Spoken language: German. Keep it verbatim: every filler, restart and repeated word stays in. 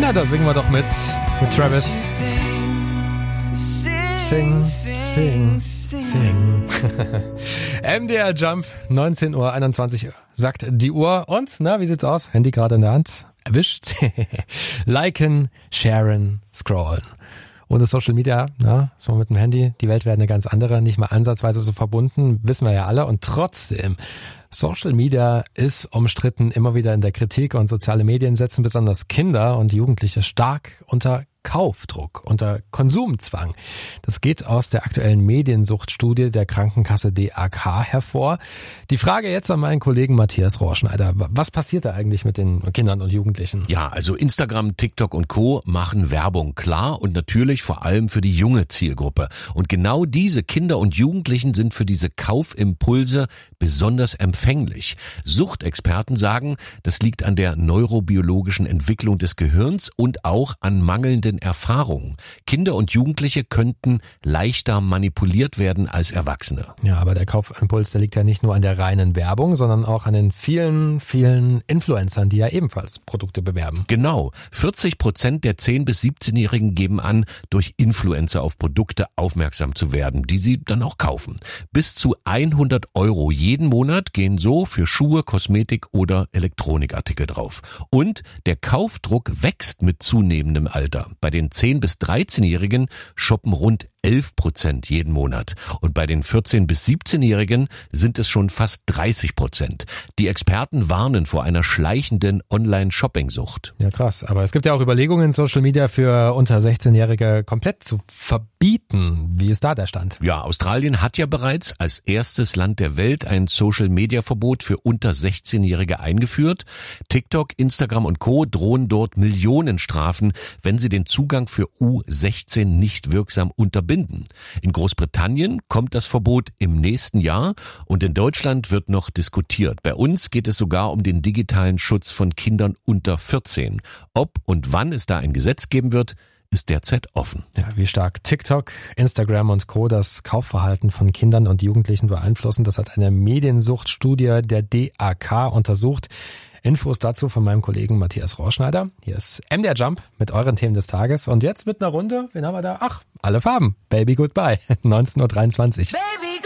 Na, da singen wir doch mit, mit Travis. Sing, sing, sing. M D R Jump, neunzehn Uhr einundzwanzig sagt die Uhr. Und, na, wie sieht's aus? Handy gerade in der Hand. Erwischt. Liken, sharen, scrollen. Ohne Social Media, na, so mit dem Handy, die Welt wäre eine ganz andere, nicht mal ansatzweise so verbunden, wissen wir ja alle. Und trotzdem, Social Media ist umstritten, immer wieder in der Kritik, und soziale Medien setzen besonders Kinder und Jugendliche stark unter Kaufdruck, unter Konsumzwang. Das geht aus der aktuellen Mediensuchtstudie der Krankenkasse D A K hervor. Die Frage jetzt an meinen Kollegen Matthias Rohrschneider. Was passiert da eigentlich mit den Kindern und Jugendlichen? Ja, also Instagram, TikTok und Co. machen Werbung, klar, und natürlich vor allem für die junge Zielgruppe. Und genau diese Kinder und Jugendlichen sind für diese Kaufimpulse besonders empfänglich. Suchtexperten sagen, das liegt an der neurobiologischen Entwicklung des Gehirns und auch an mangelnden Erfahrungen. Kinder und Jugendliche könnten leichter manipuliert werden als Erwachsene. Ja, aber der Kaufimpuls, der liegt ja nicht nur an der reinen Werbung, sondern auch an den vielen, vielen Influencern, die ja ebenfalls Produkte bewerben. Genau. vierzig Prozent der zehn- bis siebzehnjährigen geben an, durch Influencer auf Produkte aufmerksam zu werden, die sie dann auch kaufen. Bis zu hundert Euro jeden Monat gehen so für Schuhe, Kosmetik oder Elektronikartikel drauf. Und der Kaufdruck wächst mit zunehmendem Alter. Bei den zehn- bis dreizehnjährigen shoppen rund elf Prozent jeden Monat. Und bei den vierzehn- bis siebzehnjährigen sind es schon fast dreißig Prozent. Die Experten warnen vor einer schleichenden Online-Shopping-Sucht. Ja, krass. Aber es gibt ja auch Überlegungen, Social Media für unter sechzehnjährige komplett zu verbieten. Wie ist da der Stand? Ja, Australien hat ja bereits als erstes Land der Welt ein Social-Media-Verbot für unter sechzehnjährige eingeführt. TikTok, Instagram und Co. drohen dort Millionenstrafen, wenn sie den Zugang für U sechzehn nicht wirksam unterbinden. In Großbritannien kommt das Verbot im nächsten Jahr und in Deutschland wird noch diskutiert. Bei uns geht es sogar um den digitalen Schutz von Kindern unter vierzehn. Ob und wann es da ein Gesetz geben wird, ist derzeit offen. Ja, wie stark TikTok, Instagram und Co. das Kaufverhalten von Kindern und Jugendlichen beeinflussen, das hat eine Mediensuchtstudie der D A K untersucht. Infos dazu von meinem Kollegen Matthias Rohrschneider. Hier ist M D R Jump mit euren Themen des Tages. Und jetzt mit einer Runde, wen haben wir da? Ach, alle Farben. Baby Goodbye, neunzehn Uhr dreiundzwanzig. Baby.